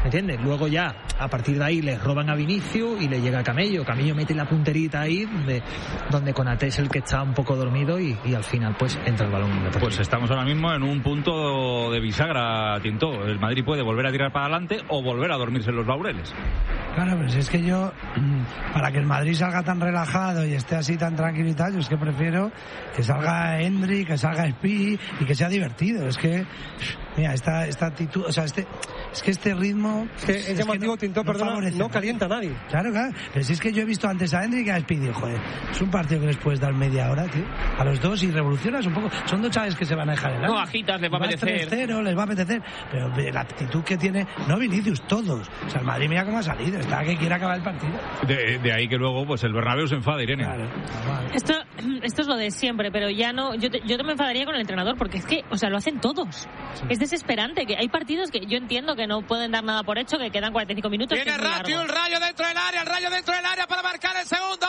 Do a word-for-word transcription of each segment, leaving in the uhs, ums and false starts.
¿me entiendes? Luego ya, a partir de ahí, les roban a Vinicius y le llega a Camello. Camello mete la punterita ahí, donde, donde Konaté es el que está un poco dormido y, y al final, pues, entra el balón. Pues estamos ahora mismo en un punto de bisagra, Tinto. El Madrid puede volver a tirar para adelante o volver a dormirse en los laureles. Claro, pero si es que yo, para que el Madrid salga tan relajado y esté así tan tranquilo y tal, yo es que prefiero que salga Endrick, que salga Spi y que sea divertido. Es que, mira, esta, esta actitud, o sea, este, es que este ritmo... Es que es, es llamativo, que no, Tinto, no perdona, no calienta a nadie. Claro, claro, pero si es que yo he visto antes a Endrick y a Spi y digo, joder, es un partido que les puedes dar media hora, tío, a los dos y revolucionas un poco. Son dos chavales que se van a dejar el No, agitas, les va a apetecer. tres cero, les va a apetecer, pero la actitud que tiene, no Vinicius, todos. O sea, el Madrid mira cómo ha salido, está que quiere acabar el partido. De, de ahí que luego, pues el Bernabéu se enfada, Irene. Claro, esto, esto es lo de siempre, pero ya no, yo, te, yo te me enfadaría con el entrenador, porque es que, o sea, lo hacen todos. Sí. Es desesperante, que hay partidos que yo entiendo que no pueden dar nada por hecho, que quedan cuarenta y cinco minutos. Tiene Ratio, el Rayo dentro del área, el Rayo dentro del área para marcar el segundo.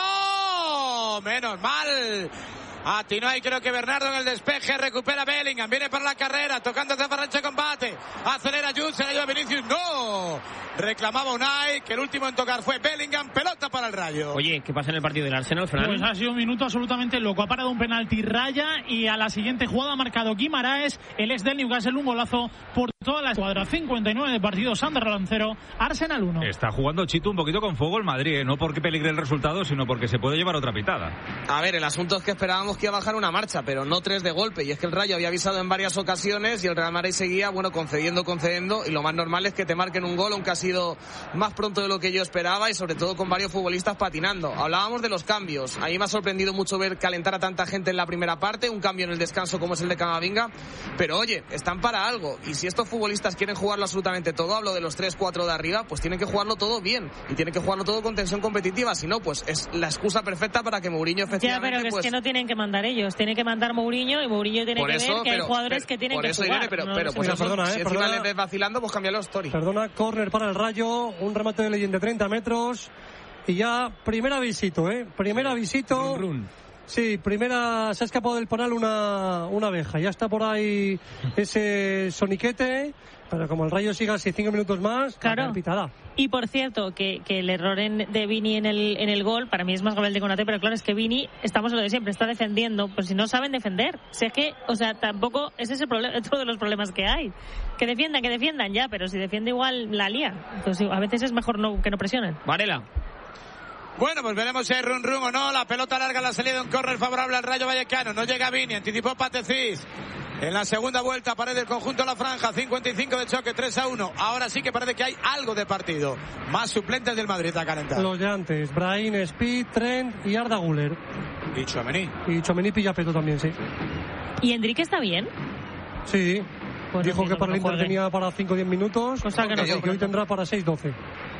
Menos mal. Atinó ahí, creo que Bernardo en el despeje, recupera Bellingham, viene para la carrera, tocando hacia Ferranche combate, acelera Jude, se la lleva Vinicius, no, reclamaba Unai, que el último en tocar fue Bellingham, pelota para el Rayo. Oye, ¿qué pasa en el partido del Arsenal, Fran? Pues ha sido un minuto absolutamente loco, ha parado un penalti Raya y a la siguiente jugada ha marcado Guimaraes, el ex del Newcastle, un golazo por toda la escuadra. Cincuenta y nueve de partido, Sander Roland Arsenal uno. Está jugando Chito un poquito con fuego el Madrid, ¿eh? No porque peligre el resultado, sino porque se puede llevar otra pitada. A ver, el asunto es que esperábamos que iba a bajar una marcha, pero no tres de golpe, y es que el Rayo había avisado en varias ocasiones y el Real Madrid seguía, bueno, concediendo, concediendo, y lo más normal es que te marquen un gol, aunque ha sido más pronto de lo que yo esperaba y sobre todo con varios futbolistas patinando. Hablábamos de los cambios, a mí me ha sorprendido mucho ver calentar a tanta gente en la primera parte, un cambio en el descanso como es el de Camavinga, pero oye, están para algo, y si estos futbolistas quieren jugarlo absolutamente todo, hablo de los tres cuatro de arriba, pues tienen que jugarlo todo bien, y tienen que jugarlo todo con tensión competitiva, si no, pues es la excusa perfecta para que Mourinho efectivamente... Ya, pero que pues... es que no tienen que mandar ellos, tiene que mandar Mourinho y Mourinho tiene por que eso, ver que pero, hay jugadores pero, que tienen por que eso, jugar. Irene, pero, no, pero no pues sé. eso, perdona, si eh, encima perdona. les ves vacilando, pues cámbialo, Story. Perdona, córner para el Rayo, un remate de Leyen de treinta metros y ya primera visito, ¿eh? Primera visito. Run, run. Sí, primera, se ha escapado del panal una, una abeja, ya está por ahí ese soniquete, pero como el Rayo siga así cinco minutos más, claro. Pitada. Y por cierto, que, que el error en, de Vini en el, en el gol, para mí es más grave el de Konaté, pero claro, es que Vini, estamos en lo de siempre, está defendiendo, pues si no saben defender. Si es que, o sea, tampoco, ese es el problema, otro de los problemas que hay. Que defiendan, que defiendan, ya, pero si defiende igual, la lía. Entonces, a veces es mejor no, que no presionen. Varela. Bueno, pues veremos si hay run run o no. La pelota larga, la salida de un córner favorable al Rayo Vallecano. No llega Vini, anticipó Patecís. En la segunda vuelta, pared del conjunto a la franja, cincuenta y cinco de choque, tres a uno. Ahora sí que parece que hay algo de partido. Más suplentes del Madrid a calentar. Los de antes, Brahim, Speed, Trent y Arda Güler. Y Tchouaméni. Y Tchouaméni pilla peto también, sí. ¿Y Enrique está bien? Sí. Pues dijo que para el Inter juegue. tenía para cinco o diez minutos. Cosa que no y que hoy tendrá para seis doce.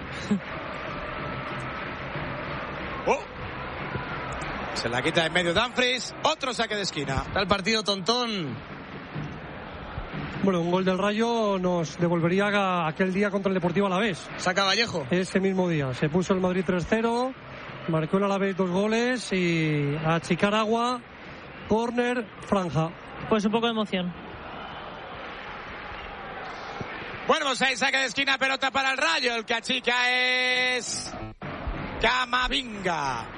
Oh. Se la quita en medio Dumfries. Otro saque de esquina. Está el partido tontón. Bueno, un gol del Rayo nos devolvería a aquel día contra el Deportivo Alavés. Saca Vallejo. Ese mismo día. Se puso el Madrid tres cero. Marcó el Alavés dos goles y a achicar agua. Córner, franja. Pues un poco de emoción. Bueno, pues ahí saque de esquina, pelota para el Rayo. El que achica es Camavinga.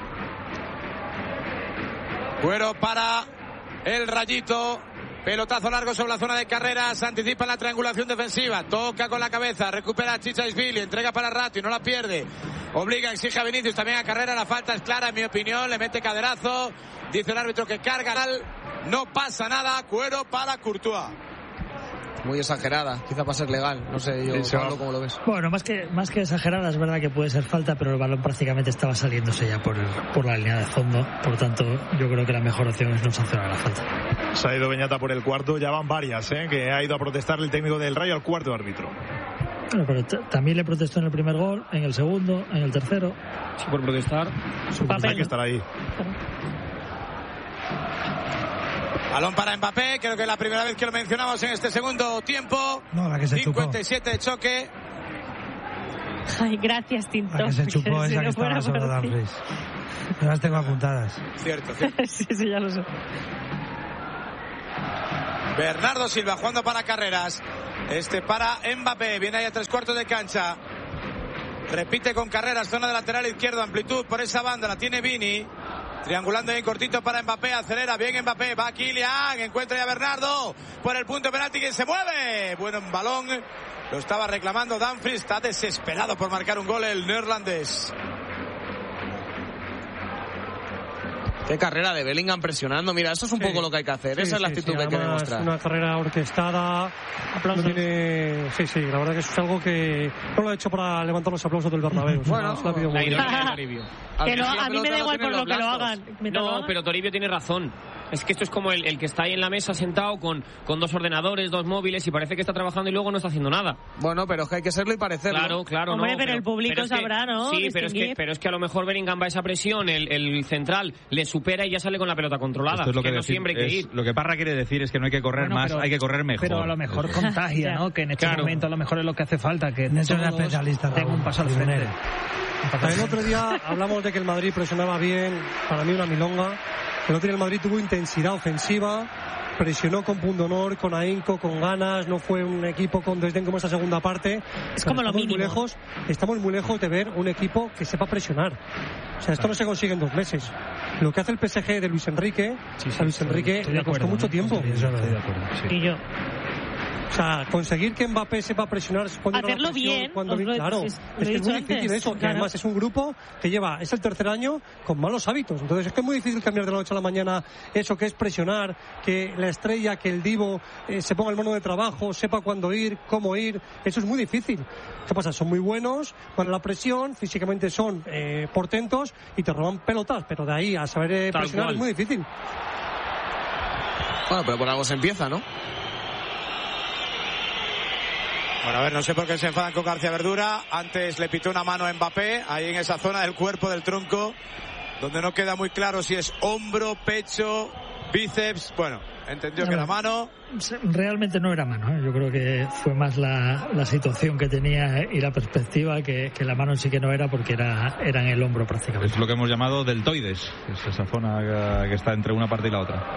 Cuero para el Rayito. Pelotazo largo sobre la zona de carreras. Anticipa la triangulación defensiva. Toca con la cabeza. Recupera Chichaisvili. Entrega para Ratio. No la pierde. Obliga, exige a Vinicius también a carrera. La falta es clara, en mi opinión. Le mete caderazo. Dice el árbitro que carga. No pasa nada. Cuero para Courtois. Muy exagerada, quizá para ser legal, no sé yo, sí, Pablo, ¿cómo lo ves? Bueno, más que más que exagerada, es verdad que puede ser falta, pero el balón prácticamente estaba saliéndose ya por, el, por la línea de fondo, por tanto yo creo que la mejor opción es no sancionar la falta. Se ha ido Beñata por el cuarto, ya van varias, ¿eh? Que ha ido a protestar el técnico del Rayo al cuarto árbitro. Bueno, pero t- también le protestó en el primer gol, en el segundo, en el tercero. Sí, por protestar. Su papel, hay que estar ahí. Balón para Mbappé, creo que es la primera vez que lo mencionamos en este segundo tiempo. No, la que se cincuenta y siete de choque. Ay, gracias, Tinto. La que se chupó si esa no que estaba sobre Dumfries. Yo las tengo apuntadas. Cierto, cierto. sí, sí, ya lo sé. Bernardo Silva jugando para carreras. Este para Mbappé. Viene ahí a tres cuartos de cancha. Repite con Carreras, zona de lateral izquierdo, amplitud por esa banda, la tiene Vini. Triangulando bien cortito para Mbappé, acelera bien Mbappé, va Kylian, encuentra ya a Bernardo por el punto de penalti, que se mueve. Bueno, en balón, lo estaba reclamando Dumfries, está desesperado por marcar un gol el neerlandés. Qué carrera de Bellingham presionando. Mira, eso es un sí, poco lo que hay que hacer. Sí, Esa es la actitud sí, que hay que demostrar. Una carrera orquestada. No tiene... Sí, sí, la verdad que eso es algo que no lo ha hecho para levantar los aplausos del Bernabéu. Bueno, se la pido muy bien. Que lo, a mí me da igual por lo que lo hagan. No, pero Toribio tiene razón. Es que esto es como el, el que está ahí en la mesa sentado con, con dos ordenadores, dos móviles y parece que está trabajando y luego no está haciendo nada. Bueno, pero es que hay que serlo y parecerlo. Claro, claro. Hombre, no, pero, pero el público pero sabrá, que, ¿no? Sí, pero es, que, pero es que a lo mejor Bellingham va a esa presión, el, el central le supera y ya sale con la pelota controlada. Esto es lo que, que no decir, siempre hay que es, ir. Lo que Parra quiere decir es que no hay que correr bueno, más, pero, hay que correr mejor. Pero a lo mejor contagia, ¿no? Que en este claro. momento a lo mejor es lo que hace falta, que no todos especialista, tengan un paso al frente. El otro día hablamos de que el Madrid presionaba bien, para mí una milonga. El otro día el Madrid tuvo intensidad ofensiva, presionó con pundonor, con ahínco, con ganas, no fue un equipo con desdén como esta segunda parte. Es como lo mínimo. Muy lejos, estamos muy lejos de ver un equipo que sepa presionar. O sea, esto no se consigue en dos meses. Lo que hace el P S G de Luis Enrique, sí, sí, a Luis Enrique le costó acuerdo, mucho ¿no? tiempo. Sí, eso estoy de acuerdo, sí. Y yo. O sea, conseguir que Mbappé sepa presionar cuando hacerlo presión, bien, cuando lo, claro, es, es que es muy difícil antes, eso, claro. que además es un grupo que lleva, es el tercer año con malos hábitos, entonces es que es muy difícil cambiar de la noche a la mañana eso que es presionar, que la estrella, que el divo eh, se ponga el mono de trabajo, sepa cuándo ir, cómo ir, eso es muy difícil. ¿Qué pasa? Son muy buenos para la presión, físicamente son eh, portentos y te roban pelotas, pero de ahí a saber eh, presionar cual. Es muy difícil. Bueno, pero por algo se empieza, ¿no? Bueno, a ver, no sé por qué se enfadan con García Verdura. Antes le pitó una mano a Mbappé, ahí en esa zona del cuerpo, del tronco, donde no queda muy claro si es hombro, pecho, bíceps. Bueno, entendió no, que era mano. Realmente no era mano, ¿eh? Yo creo que fue más la, la situación que tenía y la perspectiva que, que la mano sí que no era, porque era, era en el hombro prácticamente. Es lo que hemos llamado deltoides, es esa zona que, que está entre una parte y la otra.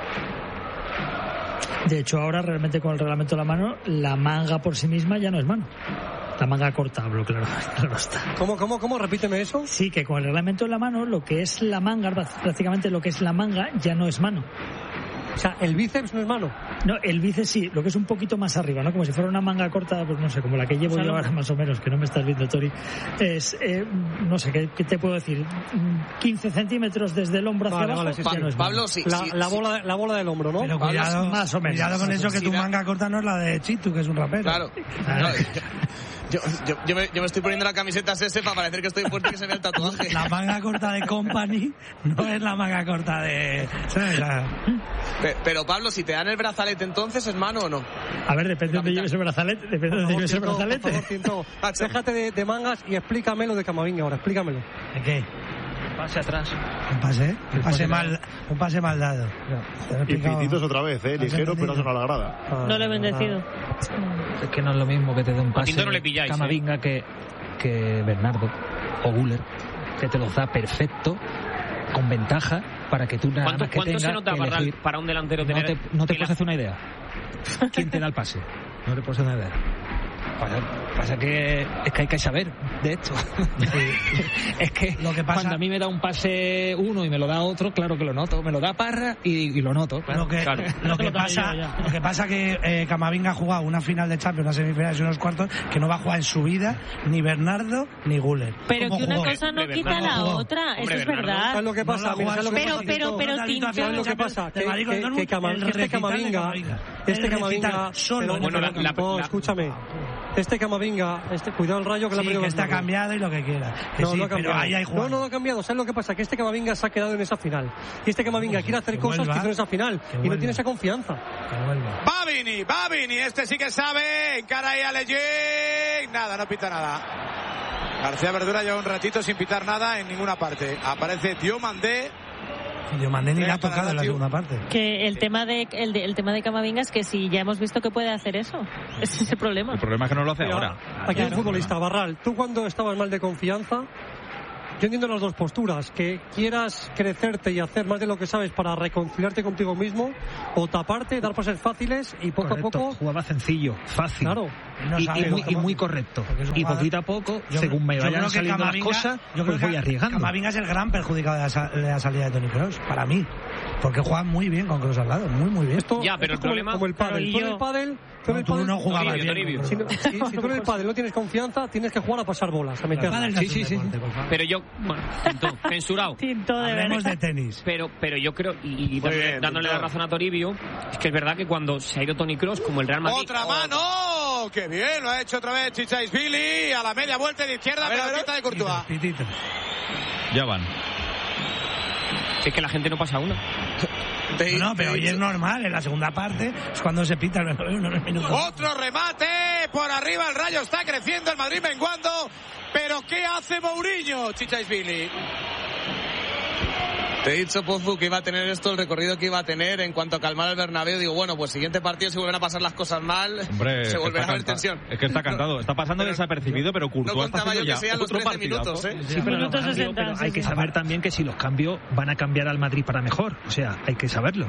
De hecho, ahora realmente con el reglamento de la mano, la manga por sí misma ya no es mano. La manga corta, hablo, claro, claro está. ¿Cómo, cómo, cómo? Repíteme eso. Sí, que con el reglamento de la mano, lo que es la manga, prácticamente lo que es la manga, ya no es mano. O sea, el bíceps no es mano. No, el bíceps sí, lo que es un poquito más arriba, ¿no? Como si fuera una manga corta, pues no sé, como la que llevo yo ahora más o menos, que no me estás viendo, Tori. Es, eh, no sé, ¿qué, ¿qué te puedo decir? quince centímetros desde el hombro hacia vale, abajo. Vale, sí, ya sí. no es Pablo, sí, la, sí, la, sí. bola, la bola del hombro, ¿no? Pero cuidado, Pablo, más o menos. Cuidado con eso, que sí, tu sí, manga corta no es la de Chitu, que es un rapero. Claro. claro. Yo, yo, yo, me, yo me estoy poniendo la camiseta ese para parecer que estoy fuerte y que se ve el tatuaje. La manga corta de Company no es la manga corta de... Pero, pero Pablo, si te dan el brazalete, entonces ¿es mano o no? A ver, depende de dónde lleves el brazalete. Depende de dónde lleves el brazalete. Por favor, Tinto, déjate de, de mangas y explícamelo de Camavinga ahora, explícamelo. ¿De qué? Pase atrás. Un pase, un pase mal, un pase mal dado. Y pititos otra vez, eh, ligero, pero eso no le agrada. Ah, no le he bendecido. Es que no es lo mismo que te dé un pase no le pilláis, Camavinga eh. que, que Bernardo o Güler, que te los da perfecto, con ventaja, para que tú nada ¿Cuánto, más que ¿cuánto tengas se nota que para, elegir? para un delantero tener... No te, no te que puedes la... hacer una idea. ¿Quién te da el pase? No te puedes hacer una idea. Pasa, pasa que es que hay que saber, de hecho. Es que, lo que pasa... cuando a mí me da un pase uno y me lo da otro, claro que lo noto. Me lo da Parra y, y lo noto. Claro. Lo que, claro. lo que pasa lo que pasa que eh, Camavinga ha jugado una final de Champions, una semifinal y unos cuartos, que no va a jugar en su vida ni Bernardo ni Güler. Pero que una jugó? cosa no Hombre, quita Bernardo la jugó. otra, Hombre, eso es Bernardo. verdad. ¿Sabes lo que pasa? No Mira, ¿sabes lo que pero, pasa? pero, pero, Tinto... ¿Sabes lo que pasa? Que, que, que, Cama, que este Camavinga, este Camavinga, solo, bueno, la, la, la, escúchame, este Camavinga, este, cuidado el Rayo que sí, la que está cambiado y lo que quiera. Que no, sí, no ha cambiado. Ahí hay no, no, no ha cambiado. ¿Sabes lo que pasa? Que este Camavinga se ha quedado en esa final. Y este Camavinga pues, quiere hacer que cosas vuelva, que hizo en esa final. Y no tiene esa confianza. Va Vini, va Vini. Este sí que sabe. Encara ahí a Leyen. Nada, no pita nada. García Verdura lleva un ratito sin pitar nada en ninguna parte. Aparece Diomandé. Diomandé ni le ha tocado en la segunda parte. Que el tema de el, de, el tema de Camavinga es que si ya hemos visto que puede hacer eso. Ese es el problema. El problema es que no lo hace Mira, ahora. Aquí hay un futbolista, Barral. Tú cuando estabas mal de confianza, yo entiendo las dos posturas, que quieras crecerte y hacer más de lo que sabes para reconciliarte contigo mismo, o taparte, dar pases fáciles y poco Correcto. a poco... Jugaba sencillo, fácil. Claro. No y, y, muy, y muy correcto. Y poquito a poco, yo, según me vayan saliendo las cosas, yo pues voy arriesgando. Camavinga es el gran perjudicado de la, de la salida de Toni Kroos, para mí. Porque juega muy bien con Kroos al lado, muy, muy bien. Esto, ya, pero esto el como problema... El, como el pádel. Tú en el pádel... Tú, no, tú no jugabas bien. Toribio. Si, no, si, si tú en el pádel no tienes confianza, tienes que jugar a pasar bolas, a meterlas. Sí, sí, sí. Deporte, pero yo... Bueno, Tinto, censurado. Tinto de Hablemos de tenis. Pero, pero yo creo, y, y dándole, bien, dándole la razón a Toribio, es que es verdad que cuando se ha ido Toni Kroos, como el Real Madrid... ¡Otra mano! Oh, ¡qué bien! Lo ha hecho otra vez Chichaisvili a la media vuelta de izquierda, pelotita de Courtois. Pitito. Ya van. Es que la gente no pasa una. No, no, pero hoy es normal, en la segunda parte es cuando se pita el unos minutos. Otro remate por arriba, el Rayo está creciendo, el Madrid menguando, pero ¿qué hace Mourinho, Chichaisvili? Te he dicho, Pozu, que iba a tener esto, el recorrido que iba a tener en cuanto a calmar al Bernabéu. Digo, bueno, pues siguiente partido, si vuelven a pasar las cosas mal, Hombre, se volverá a ver canta, tensión. Es que está cantado, está pasando pero, desapercibido, pero Courtois no está haciendo yo ya que sea otro los trece minutos, ¿eh? Sí, pero, Minutos cambios, sesenta, pero sí, hay que sí. saber también que si los cambios van a cambiar al Madrid para mejor. O sea, hay que saberlo.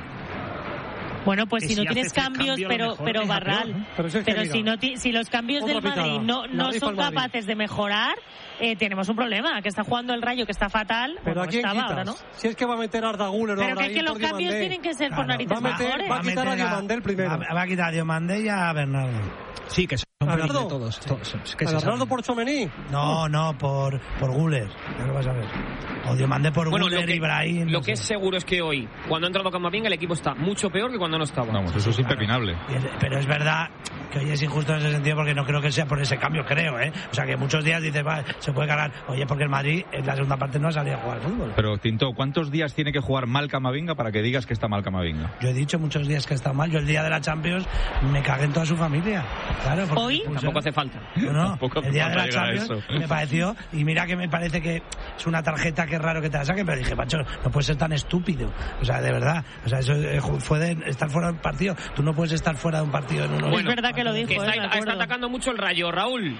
Bueno, pues que si no si tienes cambios, cambio, pero mejor pero es Barral, peor, ¿no? Pero, si, es pero que si no si los cambios Otra del Madrid pitada. no, no La son rifa al capaces de mejorar, eh, tenemos un problema, que está jugando el Rayo, que está fatal, Pero bueno, ¿a quién estaba quitas? ahora, ¿no? Si es que va a meter a Arda Güler o Pero que, Brahim que los por cambios Diomandé. tienen que ser por Claro, narices va a meter- mejores. va a quitar a Diomandé el primero. Va, va a quitar a Diomandé y a Bernardo. Sí, que son ¿A de Bernardo? todos. todos es que ¿A se Bernardo saben. por Tchouaméni? No, no, por, por Guller. Ya lo vas a ver. O Diomandé por Bueno, Guller lo que, y Brahim. lo no que sé. es seguro es que hoy, cuando ha entrado Camavinga, el equipo está mucho peor que cuando no estaba. Vamos, eso es impepinable. Y el- Pero es verdad que hoy es injusto en ese sentido porque no creo que sea por ese cambio, creo, ¿eh? O sea que muchos días dices, va, se puede ganar. Oye, porque el Madrid en la segunda parte no ha salido a jugar al fútbol. Pero, Tinto, ¿cuántos días tiene que jugar mal Camavinga para que digas que está mal Camavinga? Yo he dicho muchos días que está mal. Yo el día de la Champions me cagué en toda su familia. Claro, porque ¿Hoy? puse- Tampoco hace falta. No, no, Tampoco hace el día de la falta llegar a Champions eso. me pareció, y mira que me parece que es una tarjeta que es raro que te la saquen, pero dije, macho, no puedes ser tan estúpido. O sea, de verdad. O sea, eso eh, fue de estar fuera del partido. Tú no puedes estar fuera de un partido en uno. Bueno, es verdad que lo dijo, Que eh, está, me acuerdo. está atacando mucho el Rayo, Raúl.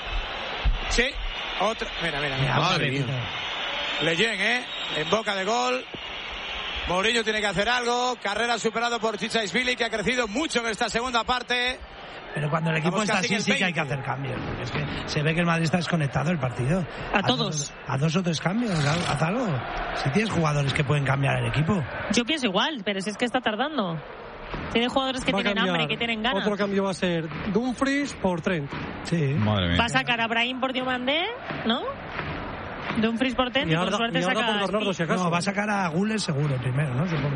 Sí, otra. Mira, mira, mira. Mira, Madre mía. Leyen, ¿eh? En boca de gol. Mourinho tiene que hacer algo. Carrera superado por Chichaisvili, que ha crecido mucho en esta segunda parte. Pero cuando el equipo Estamos está casi en así el sí que hay que veinte. hacer cambios. Porque es que se ve que el Madrid está desconectado el partido. A Haz todos. dos- a dos o tres cambios, haz haz algo. Si tienes jugadores que pueden cambiar el equipo. Yo pienso igual, pero si es que está tardando. Tiene jugadores que Va a tienen cambiar. hambre, que tienen ganas. Otro cambio va a ser Dumfries por Trent. Sí. Madre mía. Va a sacar a Brahim por Diomandé, ¿no? Dumfries por Trent y, Y por Arda, suerte y Arda saca por a Bernardo, Spi. si acaso. No, va a sacar a Guller seguro primero, ¿no? Supongo.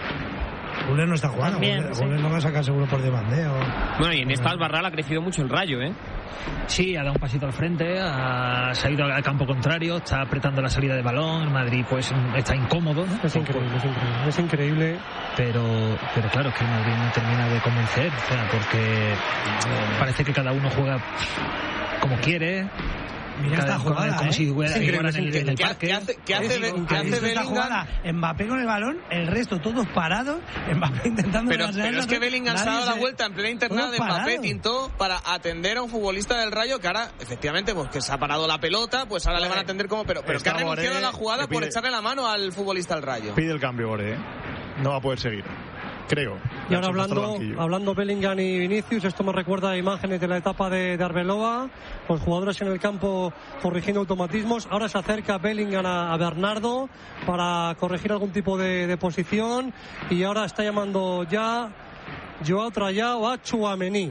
Guller no está jugando. También, Guller, sí. Guller no va a sacar seguro por Diomandé. O... Bueno, y en esta Albarral ha crecido mucho el Rayo, ¿eh? Sí, ha dado un pasito al frente, ha, se ha ido al campo contrario, está apretando la salida de balón. El Madrid, pues, está incómodo, ¿no? Es increíble, es increíble. Es increíble. Pero, pero claro, es que el Madrid no termina de convencer, o sea, porque parece que cada uno juega como quiere. Mira cada- esta como, jugada, como ¿eh? si juega, Es increíble, jugara es en el, en el increíble. ¿Qué, parque. qué hace, qué hace, Es- Be- ¿Has qué hace visto esta Bellingham? jugada? Mbappé con el balón, el resto todos parados, Mbappé intentando... Pero, regatear, pero es que no- Bellingham se ha nadie dado la se- vuelta en plena internada de todos Mbappé, parados. Tintó, para atender a un futbolista del Rayo que ahora, efectivamente, pues que se ha parado la pelota, pues ahora le van a atender como... Pero, pero que ha Está renunciado a Boré, la jugada que pide- por echarle la mano al futbolista del Rayo. Pide el cambio, Boré, ¿eh? No va a poder seguir. Creo. Y ahora Le ha hecho un gesto al hablando, banquillo. hablando Bellingham y Vinicius, esto me recuerda a imágenes de la etapa de, de Arbeloa, los jugadores en el campo corrigiendo automatismos. Ahora se acerca Bellingham a, a Bernardo para corregir algún tipo de, de posición y ahora está llamando ya Joao Trayao a Tchouaméni.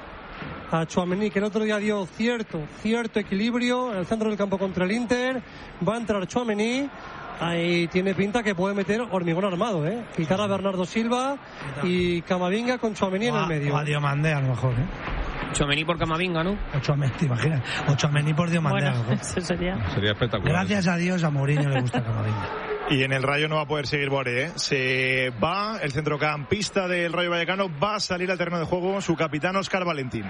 A Tchouaméni, que el otro día dio cierto, cierto equilibrio en el centro del campo contra el Inter. Va a entrar Tchouaméni. Ahí tiene pinta que puede meter hormigón armado, ¿eh? Quitar a Bernardo Silva y Camavinga con Tchouaméni en O el a- medio. O a Diomandé a lo mejor, ¿eh? Tchouaméni por Camavinga, ¿no? O Tchouaméni, ¿te imaginas? O Tchouaméni por Diomandé a lo Bueno, mejor. eso sería. Sería espectacular. Gracias a Dios a Mourinho le gusta Camavinga. Y en el Rayo no va a poder seguir Boré, ¿eh? Se va, el centrocampista del Rayo Vallecano va a salir al terreno de juego su capitán Óscar Valentín.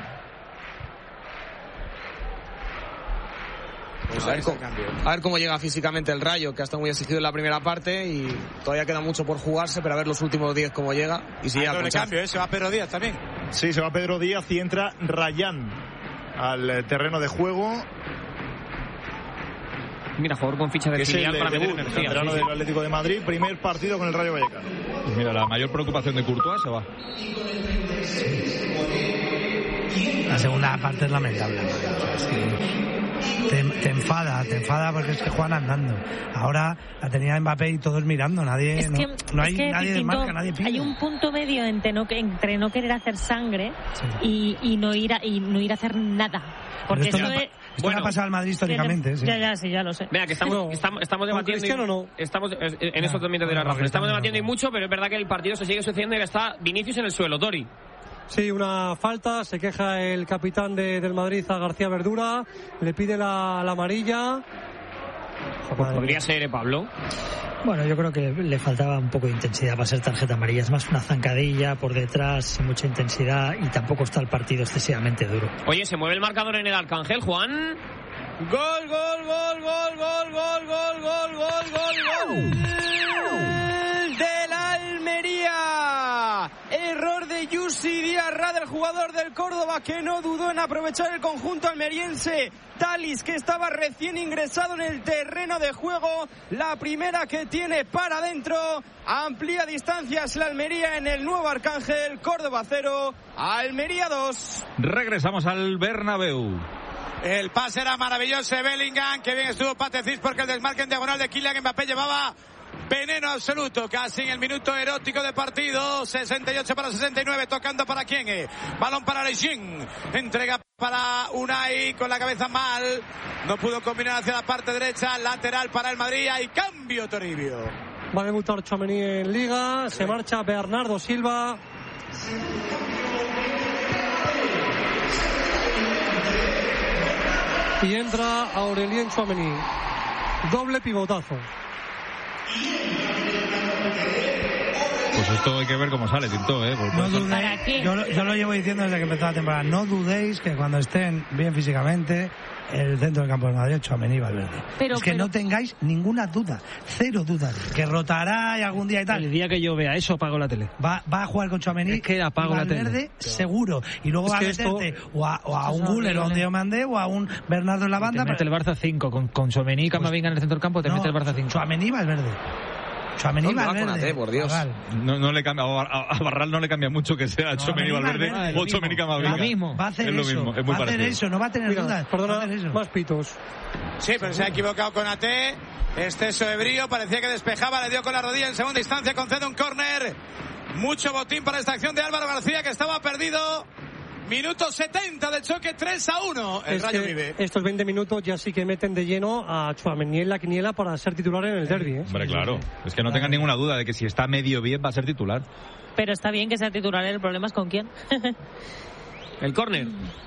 Pues a, ver cómo, a ver cómo llega físicamente el Rayo, que ha estado muy exigido en la primera parte y todavía queda mucho por jugarse, pero a ver los últimos diez cómo llega. Y si llega Hay con doble chance. cambio, ¿eh? Se va Pedro Díaz también. Sí, se va Pedro Díaz y entra Rayán al eh, terreno de juego. Mira, jugador con ficha de que filial es el para de meter debut, energía. veterano Sí, sí. del Atlético de Madrid, primer partido con el Rayo Vallecano. Pues mira, la mayor preocupación de Courtois se va. La segunda parte es lamentable. Es que te, te enfada, te enfada porque es que juegan andando. Ahora la tenía Mbappé y todos mirando, nadie, Es que, no, no hay es que nadie de distinto, marca, nadie pide. hay un punto medio entre no, entre no querer hacer sangre Sí. y, y, no ir a, y no ir a hacer nada. Porque Pero esto eso no, es... esto bueno, no ha pasado al Madrid históricamente. Sí. Ya, ya, sí, ya lo sé. Venga, que estamos, No. estamos, estamos Con debatiendo. Cristiano no. Estamos, en eso No, también te doy la no, razón. Estamos no, debatiendo y no. mucho, pero es verdad que el partido se sigue sucediendo y que está Vinicius en el suelo, Tori. Sí, una falta, se queja el capitán de, del Madrid a García Verdura, le pide la, la amarilla. Pues podría ser, ¿eh, Pablo? Bueno, yo creo que le faltaba un poco de intensidad para ser tarjeta amarilla. Es más una zancadilla por detrás, sin mucha intensidad, y tampoco está el partido excesivamente duro. Oye, se mueve el marcador en el Arcángel, Juan. Gol, gol, gol, gol, gol, gol, gol, gol, gol, gol, gol del Almería. Error de Yusi Diarra, del jugador del Córdoba, que no dudó en aprovechar el conjunto almeriense. Talis, que estaba recién ingresado en el terreno de juego, la primera que tiene para adentro, amplía distancias la Almería en el nuevo Arcángel. Córdoba cero, Almería dos. Regresamos al Bernabéu. El pase era maravilloso de Bellingham, que bien estuvo Patecis, porque el desmarque en diagonal de Kylian Mbappé llevaba veneno absoluto, casi en el minuto erótico de partido. Sesenta y ocho para sesenta y nueve, tocando para quién, balón para Lejín, entrega para Unai con la cabeza mal, no pudo combinar hacia la parte derecha, lateral para el Madrid, y cambio Toribio. Va a debutar Tchouaméni en Liga, se marcha Bernardo Silva. Y entra Aurelien Tchouaméni. Doble pivotazo. Pues esto hay que ver cómo sale, Tinto, ¿eh? Porque No puede- dudéis, yo, lo- yo lo llevo diciendo desde que empezó la temporada. No dudéis que cuando estén bien físicamente, el centro del campo del Madrid, Tchouaméni y Valverde. Pero- es que pero- no tengáis ninguna duda, cero dudas, que rotará y algún día y tal. El día que yo vea eso, apago la tele. Va, va a jugar con Tchouaméni Es que apago y la tele. Valverde seguro. Y luego Es va a que esto- meterte o a, o a esto un es Güler o a un horrible. Diomandé o a un Bernardo en la Te banda. mete el Barça cinco con, con Tchouaméni y Camavinga en el centro del campo, te No, mete el Barça cinco. Tchouaméni y Valverde. Tchouaméni y ¿Dónde va con Valverde. Ate, por Dios? Cabal. No, no le cambia, a, a Barral no le cambia mucho que sea Tchouaméni Tchouaméni Valverde Valverde, o lo Tchouaméni mismo. Camavinga. Lo mismo. Va a hacer Es lo eso, mismo, es muy va a hacer parecido. eso, no va a tener Mira, dudas. Va a perdona, hacer eso. más pitos. Sí, pero se ha equivocado con Ate. Exceso de brío, parecía que despejaba, le dio con la rodilla en segunda instancia, concede un córner. Mucho botín para esta acción de Álvaro García, que estaba perdido. Minuto setenta del choque, tres a uno. El Es Rayo que vive. estos veinte minutos ya sí que meten de lleno a Tchouaméni en la quiniela para ser titular en el derbi, ¿eh? Hombre, claro. Es que no tengan ninguna duda de que si está medio bien va a ser titular. Pero está bien que sea titular, el problema es con quién. El córner.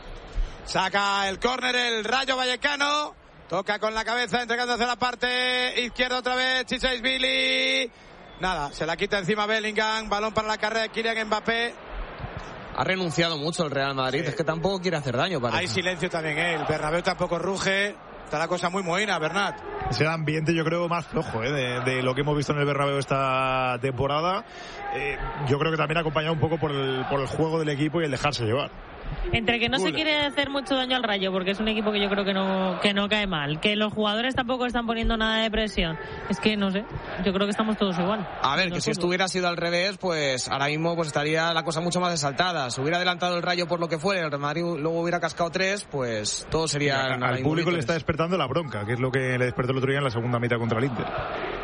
Saca el córner el Rayo Vallecano. Toca con la cabeza, entregando hacia la parte izquierda otra vez. Chichaisvili. Nada, se la quita encima Bellingham. Balón para la carrera de Kylian Mbappé. Ha renunciado mucho el Real Madrid, Sí. es que tampoco quiere hacer daño, parece. Hay silencio también, ¿eh? El Bernabéu tampoco ruge. Está la cosa muy mohina, Bernat. Es el ambiente, yo creo, más flojo ¿eh? de, de lo que hemos visto en el Bernabéu esta temporada. Eh, yo creo que también acompañado un poco por el, por el juego del equipo y el dejarse llevar. Entre que no se Guller. quiere hacer mucho daño al Rayo, porque es un equipo que yo creo que no que no cae mal, que los jugadores tampoco están poniendo nada de presión. Es que no sé, yo creo que estamos todos igual. A ver, que si Nosotros. esto hubiera sido al revés, pues ahora mismo pues estaría la cosa mucho más exaltada. Si hubiera adelantado el Rayo por lo que fuera, el Real Madrid luego hubiera cascado tres, pues todo sería... Al, ahora al mismo público le vítores. está despertando la bronca, que es lo que le despertó el otro día en la segunda mitad contra el Inter.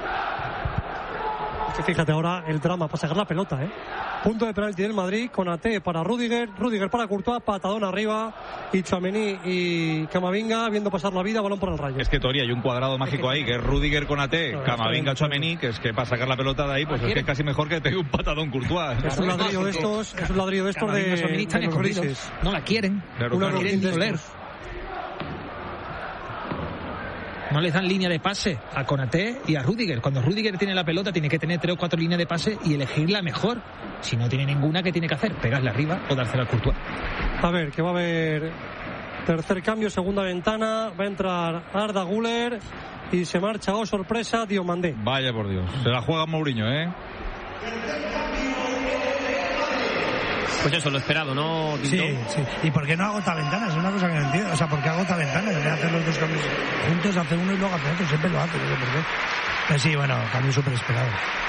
Que fíjate ahora el drama para sacar la pelota, ¿eh? Punto de penalti del Madrid, con Ate para Rudiger, Rudiger para Courtois, patadón arriba, y Tchouaméni y Camavinga viendo pasar la vida, balón por el Rayo. Es que Tori, hay un cuadrado mágico ahí, que es Rudiger con Ate, Claro, Camavinga, está Tchouaméni, bien. que es que para sacar la pelota de ahí, pues es que es casi mejor que pegue un patadón Courtois. Es un ladrillo de estos, es un ladrillo de estos Camavinga y de, Tchouaméni están de los escondidos. grises. No la quieren. Claro, Una claro. rutina quieren de doler. estos. No les dan línea de pase a Konaté y a Rudiger. Cuando Rudiger tiene la pelota tiene que tener tres o cuatro líneas de pase y elegir la mejor. Si no tiene ninguna, ¿qué tiene que hacer? Pegarle arriba o dársela al Courtois. A ver, que va a haber tercer cambio, segunda ventana, va a entrar Arda Güler y se marcha, oh sorpresa, Diomandé. Vaya por Dios. Se la juega Mourinho, ¿eh? Pues eso, lo esperado, ¿no, Tinto? Sí, sí. ¿Y por qué no agota ventanas? Es una cosa que no entiendo. O sea, ¿por qué agota ventanas? En vez de hacer los dos cambios juntos, hace uno y luego hace otro. Siempre lo hace, no sé por qué. Pero sí, bueno, cambio súper esperado.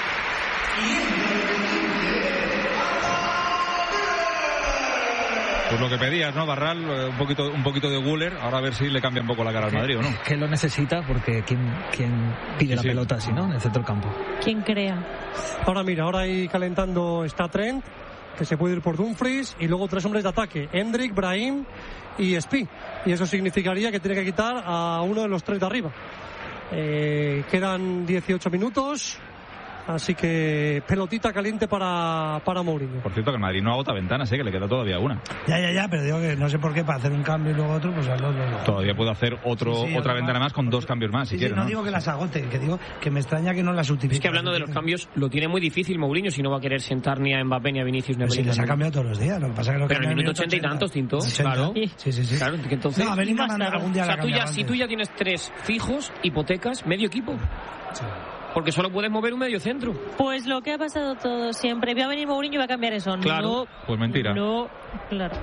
Pues lo que pedías, ¿no, Barral? Un poquito, un poquito de Güler. Ahora a ver si le cambia un poco la cara al Madrid, ¿o no? Que lo necesita porque ¿quién, quién pide sí, la sí. pelota así, ¿no? En el centro del campo. ¿Quién crea? Ahora mira, ahora ahí calentando está Trent, que se puede ir por Dumfries, y luego tres hombres de ataque, Hendrik, Brahim y Spi. Y eso significaría que tiene que quitar a uno de los tres de arriba. Eh, quedan dieciocho minutos. Así que pelotita caliente para, para Mourinho. Por cierto, que el Madrid no agota ventanas, ¿eh? Que le queda todavía una. Ya, ya, ya, pero digo que no sé por qué para hacer un cambio y luego otro, pues hazlo, hazlo. Todavía puede hacer otro, Sí, sí, otra además, ventana más con dos cambios más, si sí, quiere, sí, no, ¿no? digo que las agote, que digo que me extraña que no las utilice. Es que hablando de los cambios, lo tiene muy difícil Mourinho si no va a querer sentar ni a Mbappé ni a Vinicius ni a Pues si Bellingham. les ha cambiado todos los días, lo que pasa es que lo Pero en el cambia minuto ochenta y tantos, Tinto. ochenta. Claro. Sí, sí, sí. Claro, que entonces... No, a Bellingham más tarde. algún día O la sea, tú ya, cambiaba si tú antes. ya tienes tres fijos, hipotecas, medio equipo. Porque solo puedes mover un medio centro. Pues lo que ha pasado todo siempre. Va a venir Mourinho y va a cambiar eso. Claro, No, pues mentira. No, claro.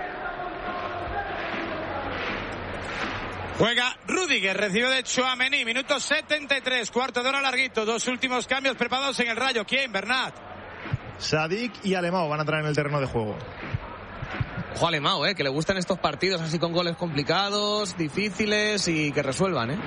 Juega Rüdiger, recibe de Tchouaméni, minuto setenta y tres, cuarto de hora larguito, dos últimos cambios preparados en el Rayo. ¿Quién, Bernat? Sadik y Alemão van a entrar en el terreno de juego. Ojo a Alemão, eh, que le gustan estos partidos así con goles complicados, difíciles y que resuelvan, eh.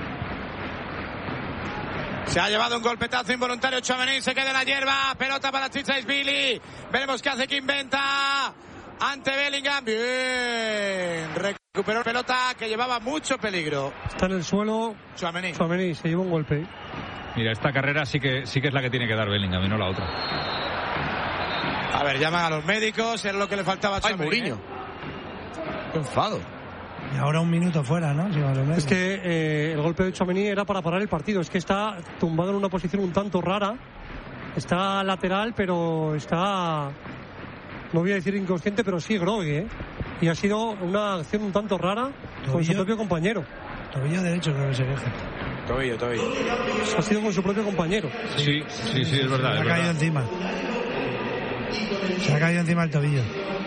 Se ha llevado un golpetazo involuntario Tchouaméni, se queda en la hierba, pelota para Tchouaméni, veremos qué hace, que inventa ante Bellingham. Bien, recuperó pelota que llevaba mucho peligro. Está en el suelo Tchouaméni. Tchouaméni, se lleva un golpe. Mira, esta carrera sí que sí que es la que tiene que dar Bellingham y no la otra. A ver, llaman a los médicos, era lo que le faltaba a Ay, Tchouaméni. Mourinho. Qué enfado. Y ahora un minuto fuera, ¿no? Si más o menos. Es que eh, el golpe de Tchouaméni era para parar el partido. Es que está tumbado en una posición un tanto rara. Está lateral, pero está... No voy a decir inconsciente, pero sí groggy, ¿eh? Y ha sido una acción un tanto rara con su propio compañero. Tobillo derecho creo que se deja. Tobillo, tobillo. Ha sido con su propio compañero. Sí, sí, sí, es verdad. Se es ha caído verdad. encima. Se ha caído encima el tobillo.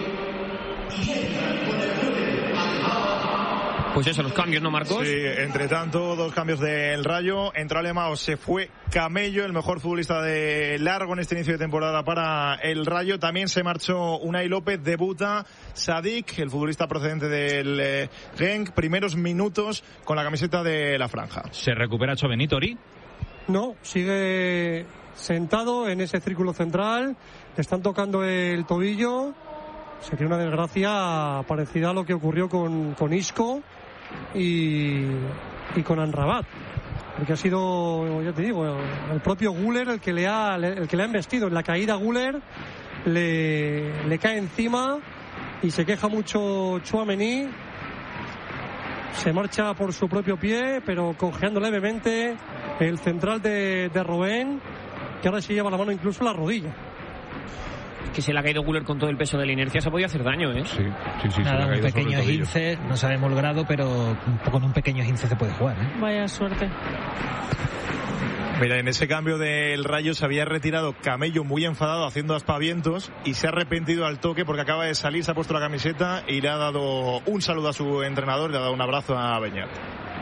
Pues eso, los cambios, ¿no, Marcos? Sí, entre tanto, dos cambios del Rayo. Entró Alemão, se fue Camello, el mejor futbolista de largo en este inicio de temporada para el Rayo. También se marchó Unai López, debuta Sadik, el futbolista procedente del eh, Genk. Primeros minutos con la camiseta de la franja. ¿Se recupera Tchouaméni, Tori? No, sigue sentado en ese círculo central. Le están tocando el tobillo. Sería una desgracia parecida a lo que ocurrió con, con Isco y, y con Amrabat, porque ha sido, ya te digo, el propio Güler el que le ha el que le ha embestido. En la caída Güler le, le cae encima y se queja mucho Tchouaméni. Se marcha por su propio pie, pero cojeando levemente el central de, de Robben, que ahora se lleva la mano incluso en la rodilla. Que se le ha caído Güler con todo el peso de la inercia, se ha podido hacer daño, ¿eh? Sí, sí, sí. Nada, se le ha un caído sobre el pequeño tobillo. esguince, no sabemos el grado, pero con un pequeño esguince se puede jugar, ¿eh? Vaya suerte. Mira, en ese cambio del Rayo se había retirado Camello muy enfadado haciendo aspavientos y se ha arrepentido al toque porque acaba de salir, se ha puesto la camiseta y le ha dado un saludo a su entrenador, le ha dado un abrazo a Beñat.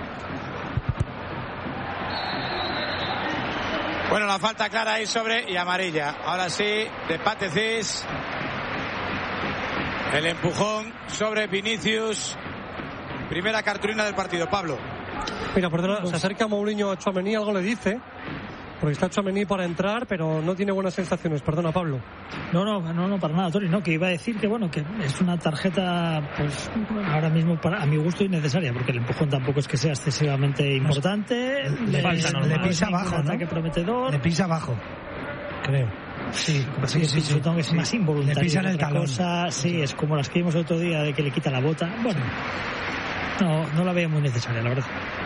Bueno, la falta clara ahí sobre y amarilla. Ahora sí, de Patecis. El empujón sobre Vinicius. Primera cartulina del partido, Pablo. Mira, perdona, se acerca Mourinho a Tchouaméni, algo le dice, porque está Tchouaméni para entrar, pero no tiene buenas sensaciones. Perdona, Pablo. No, no, no, no, para nada, Tori, no, que iba a decir que bueno, que es una tarjeta, pues ahora mismo para, a mi gusto innecesaria, porque el empujón tampoco es que sea excesivamente importante. Le, falta, le, no, le no, pisa es un abajo, ¿no? ataque prometedor. Le pisa abajo, creo. Sí, Sí, sí, sí, supongo que es sí. más involuntario. Le pisa en el otra talón. cosa, sí, es como las que vimos el otro día de que le quita la bota. Bueno, no, no la veo muy necesaria, la verdad.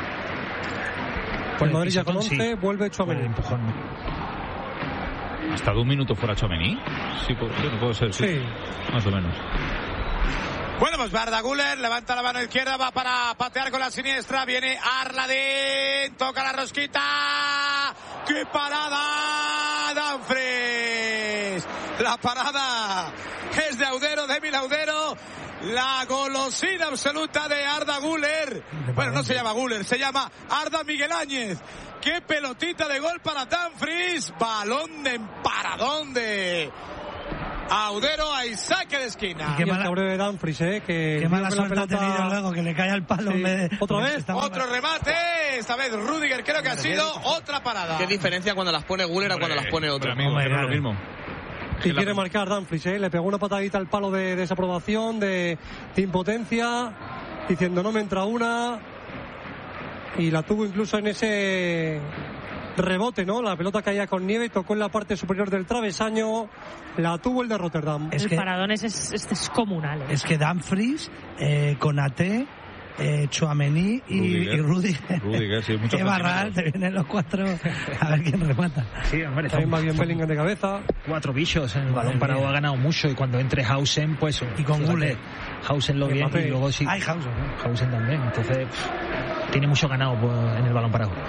Pues Madrid ya con pisotón, once, sí. vuelve Bueno, Tchouaméni. el empujón no. ¿Ha estado un minuto fuera Tchouaméni? Sí, puede, sí, puede ser, sí. Sí. Más o menos. Bueno, pues Arda Güler levanta la mano izquierda, va para patear con la siniestra, viene Arladín, toca la rosquita, ¡qué parada! Dumfries, la parada es de Audero, de Emil Audero. La golosina absoluta de Arda Güler. Bueno, no se llama Güler, se llama Arda Miguel Áñez. ¡Qué pelotita de gol para Dumfries! Balón de emparadón de Audero a saque de esquina. Y qué mala cabreo de Dumfries, ¿eh? Que qué mala suerte pelota... ha tenido luego, que le cae al palo. Sí. De... ¿Otra vez? Otro remate. Esta vez Rudiger creo que ha sido otra parada. ¿Qué diferencia cuando las pone Güler a cuando las pone otro? Amigo, Hombre, no es claro. lo mismo. Y quiere marcar Dumfries, ¿eh? Le pegó una patadita al palo de desaprobación, de, de impotencia, diciendo no me entra una. Y la tuvo incluso en ese rebote, ¿no? La pelota caía con nieve, tocó en la parte superior del travesaño, la tuvo el de Rotterdam. Es el que, paradón es, es, es descomunal. ¿eh? es que Dumfries, eh, Konaté, eh, Tchouaméni y Rudiger. y Rudiger. Rudiger, sí, muchos Qué barral, te vienen los cuatro a ver quién remata. Sí, hombre, También va bien son Bellingham de cabeza. cuatro bichos. El Madre balón parado mía. ha ganado mucho y cuando entre Hausen, pues. Y con fíjate, Güler. Hausen lo Y bien Mbappé. y luego sí. Ay, Hausen, ¿no? Hausen también. Entonces, pff, tiene mucho ganado pues, en el balón parado.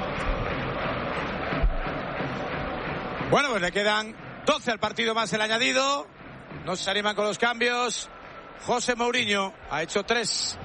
Bueno, pues le quedan doce al partido más el añadido. No se animan con los cambios. José Mourinho ha hecho tres.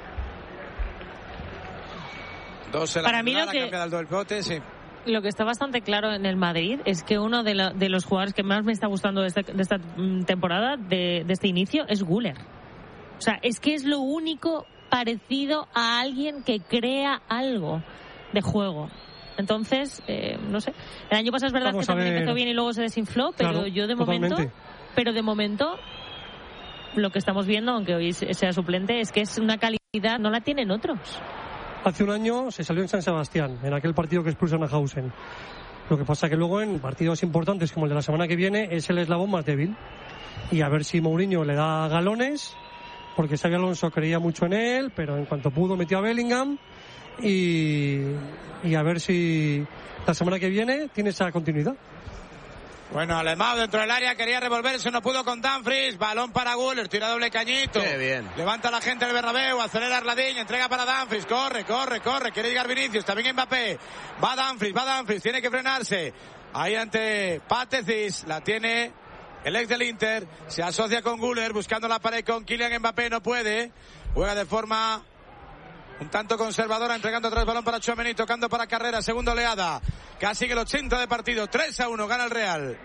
Dos en la Para mí lo titular, que- ha cambiado el bote, sí. Lo que está bastante claro en el Madrid es que uno de, la- de los jugadores que más me está gustando de esta, de esta mm, temporada, de, de este inicio, es Güler. O sea, es que es lo único parecido a alguien que crea algo de juego. Entonces, eh, no sé. El año pasado es verdad Vamos que a también ver. empezó bien y luego se desinfló, pero Claro, yo de momento, totalmente. pero de momento, lo que estamos viendo, aunque hoy sea suplente, es que es una calidad, no la tienen otros. Hace un año se salió en San Sebastián, en aquel partido que expulsan a Hausen. Lo que pasa que luego en partidos importantes como el de la semana que viene es el eslabón más débil. Y a ver si Mourinho le da galones, porque Xabi Alonso creía mucho en él, pero en cuanto pudo metió a Bellingham. Y, y a ver si la semana que viene tiene esa continuidad. Bueno, Alemão dentro del área quería revolverse, no pudo con Dumfries. Balón para Güler, tira doble cañito. Qué bien. Levanta la gente del Bernabéu, acelera Arladín, entrega para Dumfries. Corre, corre, corre. Quiere llegar Vinicius, también Mbappé. Va Dumfries, va Dumfries, tiene que frenarse. Ahí ante Patecis, la tiene el ex del Inter. Se asocia con Güler, buscando la pared con Kylian Mbappé, no puede. Juega de forma un tanto conservadora, entregando atrás balón para Tchouaméni, tocando para Carrera, segunda oleada. Casi el ochenta de partido, tres a uno, gana el Real.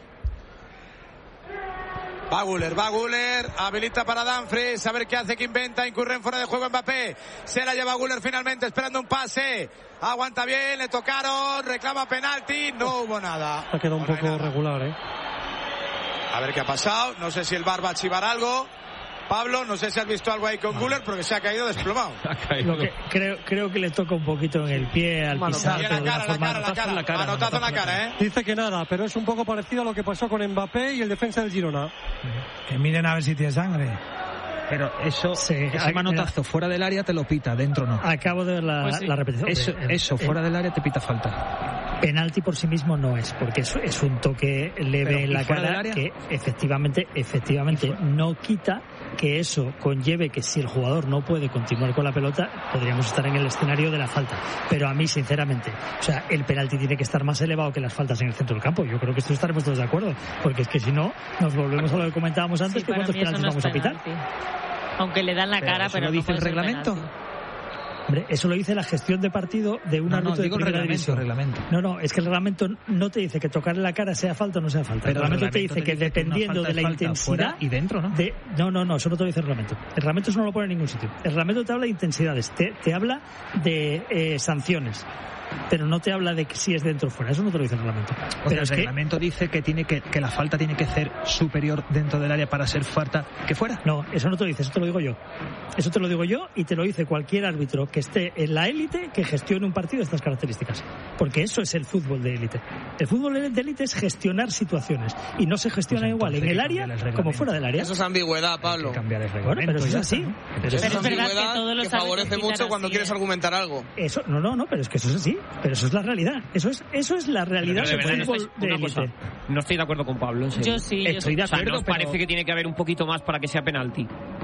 Va Güler, va Güler, habilita para Dumfries, a ver qué hace, qué inventa, incurre en fuera de juego Mbappé. Se la lleva Güler finalmente, esperando un pase. Aguanta bien, le tocaron, reclama penalti, no hubo nada. Ha quedado un No hay poco nada. regular, ¿eh? A ver qué ha pasado, no sé si el V A R va a chivar algo. Pablo, no sé si has visto algo ahí con Güler porque se ha caído desplomado. Ha caído. Lo que creo, creo que le toca un poquito en el pie al Mano, pisar. y en pero la de una cara, la forma- cara, la cara, la cara, manotazo en la manotazo en la cara, ¿eh? Dice que nada, pero es un poco parecido a lo que pasó con Mbappé y el defensa del Girona. Que miren a ver si tiene sangre. Pero eso, Sí, ese hay- manotazo fuera del área te lo pita, dentro no. Acabo de ver la, Pues sí. la repetición. Eso, Hombre, eso el- fuera del área te pita falta. Penalti por sí mismo no es, porque es, es un toque leve Pero, en ¿y la fuera del cara área? que efectivamente, efectivamente no quita que eso conlleve que si el jugador no puede continuar con la pelota, podríamos estar en el escenario de la falta. Pero a mí, sinceramente, o sea, el penalti tiene que estar más elevado que las faltas en el centro del campo. Yo creo que esto estaremos todos de acuerdo, porque es que si no, nos volvemos a lo que comentábamos antes, Sí, que para cuántos mí eso penaltis no es vamos a pitar. penalti. Aunque le dan la Pero cara, eso pero lo no dice el puede ser reglamento. penalti. Hombre, eso lo dice la gestión de partido de un No, no, árbitro de digo el primera reglamento, división. reglamento. No, no, es que el reglamento no te dice que tocarle la cara sea falta o no sea falta. Pero el reglamento, el te reglamento dice te que dice que una dependiendo falta de la es falta intensidad fuera y dentro, ¿no? de- no, no, no, eso no te lo dice el reglamento. El reglamento eso no lo pone en ningún sitio. El reglamento te habla de intensidades, te, te habla de eh, sanciones. Pero no te habla de que si es dentro o fuera, eso no te lo dice el reglamento. O sea, Pero el es que reglamento dice que tiene que, que la falta tiene que ser superior dentro del área para ser falta que fuera. no, eso no te lo dice, eso te lo digo yo. Eso te lo digo yo y te lo dice cualquier árbitro que esté en la élite que gestione un partido de estas características. Porque eso es el fútbol de élite. El fútbol de élite es gestionar situaciones y no se gestiona Pues igual en entonces el hay que área cambiar el reglamento. como fuera del área. Eso es ambigüedad, Hay Pablo. que cambiar el Bueno, reglamento. pero eso y es ya así. está, ¿no? Pero Eso eso es es verdad que ambigüedad todos los que favorece árbitros mucho pitan cuando así, quieres ¿eh? argumentar algo. Eso, no, no, no, pero es que eso es así. Pero eso es la realidad. Eso es, eso es la realidad Pero de del verdad, no fútbol estáis- de una élite. cosa, no estoy de acuerdo con Pablo, en serio. Yo sí, yo Estoy sí. de O sea, acuerdo, ¿no os pero- parece que tiene que haber un poquito más para que sea penalti?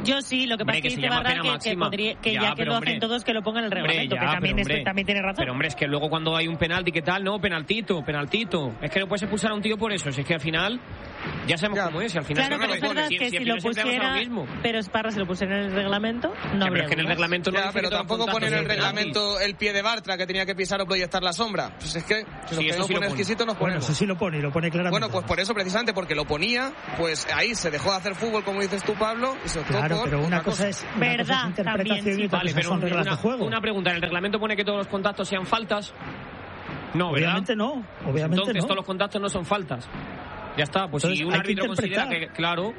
Yo sí, lo que pasa es que, que dice Barral que, que, podría, que ya, ya que lo hombre, hacen todos que lo pongan en el reglamento, hombre, ya, que también, hombre, es, también tiene razón. Pero hombre, es que luego cuando hay un penalti, ¿qué tal? No, penaltito, penaltito. Es que no puedes expulsar a un tío por eso. Si es que al final ya sabemos ya. cómo es. Y al final claro, pero es verdad que si, si lo pusiera, pero es para si lo pusiera en el reglamento, no habría. Es que en el reglamento no. Pero tampoco pone en el reglamento el pie de Bartra que tenía que pisar o proyectar la sombra. Pues es que si lo que no pone exquisito nos ponemos. Bueno, eso sí lo pone, lo pone claramente. Bueno, pues por eso precisamente porque lo ponía, pues ahí se dejó de hacer fútbol, como dices tú, Pablo, y se optó claro, por pero una cosa es una verdad, cosa es interpretación también, sí. y vale, pero son reglas una, de juego. Una pregunta, ¿en el reglamento pone que todos los contactos sean faltas? No, ¿verdad? Obviamente no, obviamente Entonces no. todos los contactos no son faltas. Ya está, pues entonces, si un árbitro considera que, claro,